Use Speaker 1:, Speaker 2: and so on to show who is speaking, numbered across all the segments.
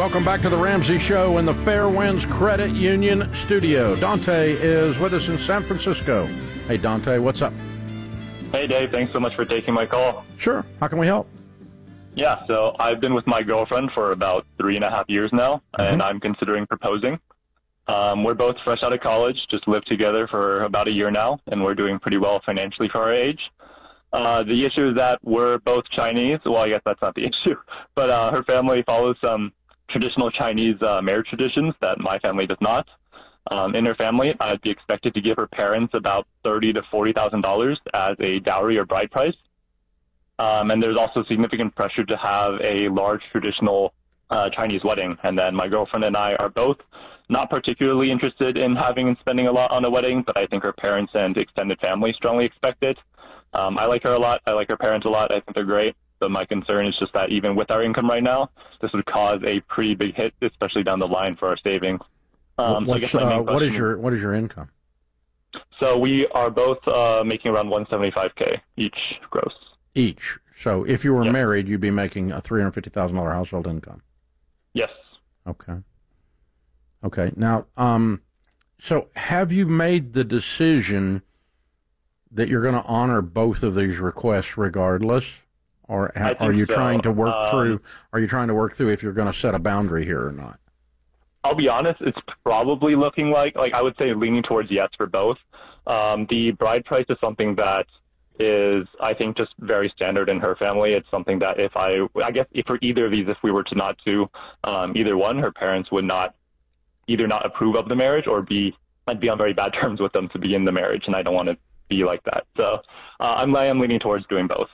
Speaker 1: Welcome back to the Ramsey Show in the Fairwinds Credit Union studio. Dante is with us in San Francisco. Hey, Dante, what's up?
Speaker 2: Hey, Dave. Thanks so much for taking my call.
Speaker 1: Sure. How can we help?
Speaker 2: Yeah, so I've been with my girlfriend for about 3.5 years now, and I'm considering proposing. We're both fresh out of college, just lived together for about a year now, and we're doing pretty well financially for our age. The issue is that we're both Chinese. Well, I guess that's not the issue, but her family follows some traditional Chinese marriage traditions that my family does not. In her family, I'd be expected to give her parents about $30,000 to $40,000 as a dowry or bride price. And there's also significant pressure to have a large traditional Chinese wedding. And then my girlfriend and I are both not particularly interested in having and spending a lot on a wedding, but I think her parents and extended family strongly expect it. I like her a lot. I like her parents a lot. I think they're great. But my concern is just that even with our income right now, this would cause a pretty big hit, especially down the line for our savings.
Speaker 1: What is your income?
Speaker 2: So we are both making around $175K each gross.
Speaker 1: Each. So if you were married, you'd be making a $350,000 household income.
Speaker 2: Yes.
Speaker 1: Okay. Okay. Now, so have you made the decision that you're going to honor both of these requests regardless, or are you trying to work through? Are you trying to work through if you're going to set a boundary here or not?
Speaker 2: I'll be honest, it's probably looking like I would say leaning towards yes for both. The bride price is something that is, I think, just very standard in her family. It's something that I guess if for either of these, if we were to not do either one, her parents would either not approve of the marriage or I'd be on very bad terms with them to be in the marriage, and I don't want to be like that. So I am leaning towards doing both.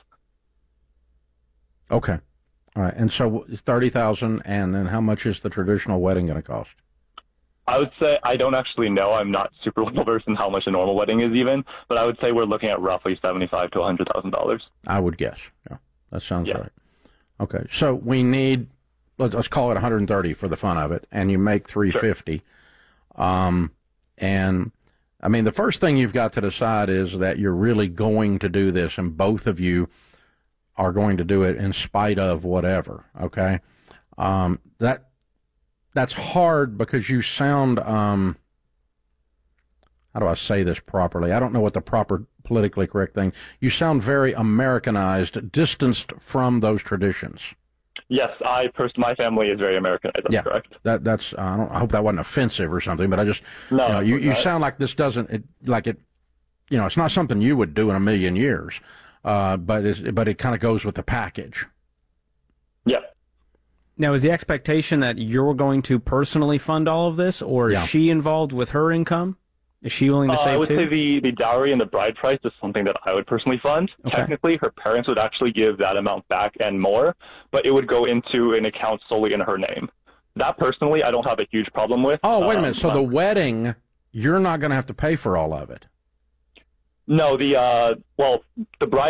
Speaker 1: Okay. All right. And so it's $30,000, and then how much is the traditional wedding going to cost?
Speaker 2: I would say I don't actually know. I'm not super well versed in how much a normal wedding is even, but I would say we're looking at roughly $75,000 to $100,000. I
Speaker 1: would guess. Yeah, that sounds right. Okay. So we need, let's call it 130 for the fun of it, and you make 350. Sure. And I mean, the first thing you've got to decide is that you're really going to do this, and both of you are going to do it in spite of whatever, okay? That's hard because you sound, how do I say this properly? I don't know what the proper politically correct thing. You sound very Americanized, distanced from those traditions.
Speaker 2: Yes, my family is very Americanized. That's correct.
Speaker 1: That's I hope that wasn't offensive or something, but I just, you sound like this doesn't, it's not something you would do in a million years. But it kind of goes with the package.
Speaker 2: Yeah.
Speaker 3: Now, is the expectation that you're going to personally fund all of this, or is she involved with her income? Is she willing to save too?
Speaker 2: I would say the dowry and the bride price is something that I would personally fund. Okay. Technically, her parents would actually give that amount back and more, but it would go into an account solely in her name. That personally, I don't have a huge problem with.
Speaker 1: Oh, wait a minute. So the wedding, you're not going to have to pay for all of it?
Speaker 2: No, the bride